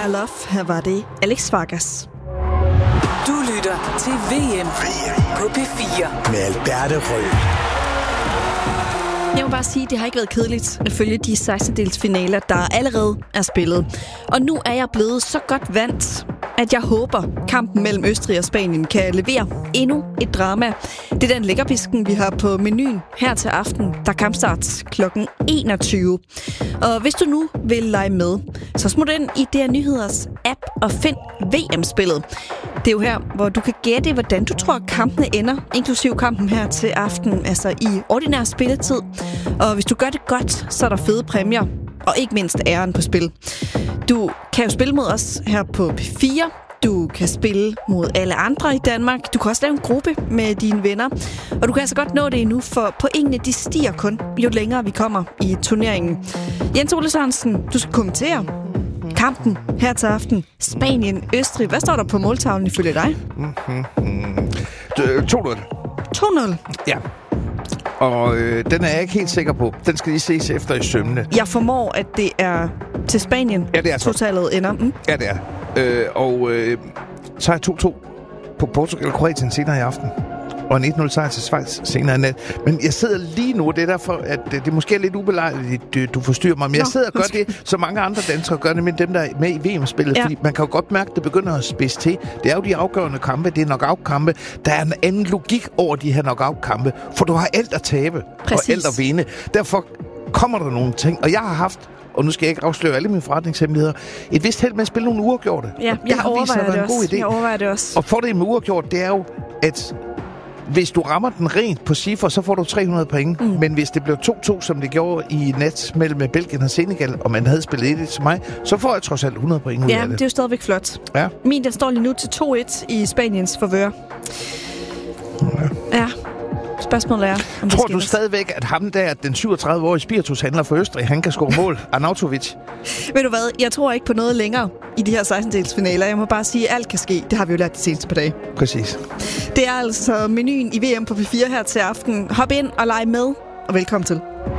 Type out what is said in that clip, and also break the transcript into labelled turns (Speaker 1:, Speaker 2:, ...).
Speaker 1: My Love. Her var det Alex Vargas.
Speaker 2: Du lytter til VM på P4
Speaker 3: med Alberte Rød.
Speaker 1: Jeg må bare sige, at det har ikke været kedeligt at følge de 16-delsfinaler, der allerede er spillet. Og nu er jeg blevet så godt vant, at jeg håber, kampen mellem Østrig og Spanien kan levere endnu et drama. Det er den lækkerbisken, vi har på menuen her til aften, der kampstart kl. 21. Og hvis du nu vil lege med, så smut ind i DR Nyheders app og find VM-spillet. Det er jo her, hvor du kan gætte, hvordan du tror, kampene ender, inklusiv kampen her til aften, altså i ordinær spilletid. Og hvis du gør det godt, så er der fede præmier, og ikke mindst æren på spil. Du kan jo spille mod os her på P4. Du kan spille mod alle andre i Danmark. Du kan også lave en gruppe med dine venner. Og du kan altså godt nå det endnu, for pointene de stiger kun, jo længere vi kommer i turneringen. Jens Ole Sørensen, du skal kommentere kampen her til aften. Spanien-Østrig. Hvad står der på måltavlen ifølge dig?
Speaker 4: 2-0.
Speaker 1: 2-0?
Speaker 4: Ja. Og den er jeg ikke helt sikker på. Den skal lige ses efter i sømmene.
Speaker 1: Jeg formår, at det er til Spanien,
Speaker 4: ja, det er
Speaker 1: totalet ender.
Speaker 4: Ja, det er. Så er 2-2 på Portugal og Kroatien senere i aften. Og en 1-0 sejr til Schweiz senere i nat. Men jeg sidder lige nu, det er derfor, at det måske er lidt ubelejligt, du forstyrrer mig. Men jeg sidder og gør det, så mange andre danskere gør det, med dem, der er med i VM-spillet. Ja. Fordi man kan jo godt mærke, at det begynder at spidse til. Det er jo de afgørende kampe, det er knockout-kampe. Der er en anden logik over de her knockout-kampe. For du har alt at tabe.
Speaker 1: Præcis.
Speaker 4: Og alt at vinde. Derfor kommer der nogle ting. Og jeg har haft, og nu skal jeg ikke afsløre alle mine forretningshemmeligheder, et vist held med at spille nogle uafgjorte.
Speaker 1: Ja, jeg overvejer det også.
Speaker 4: Og fordelen med uafgjort, det er jo, at hvis du rammer den rent på cifre, så får du 300 point. Men hvis det blev 2-2, som det gjorde i nat mellem Belgien og Senegal, og man havde spillet 1-1 til mig, så får jeg trods alt 100 point ud af det.
Speaker 1: Ja, det er jo stadigvæk flot.
Speaker 4: Ja.
Speaker 1: Min, der står lige nu til 2-1 i Spaniens favør. Ja. Spørgsmålet er, om
Speaker 4: tror du stadigvæk, at ham der, den 37-årige spiritushandler for Østrig, han kan score mål? Arnautovic?
Speaker 1: Ved du hvad? Jeg tror ikke på noget længere i de her 16-delsfinaler. Jeg må bare sige, at alt kan ske. Det har vi jo lært de seneste par dage.
Speaker 4: Præcis.
Speaker 1: Det er altså menuen i VM på P4 her til aften. Hop ind og leg med, og velkommen til.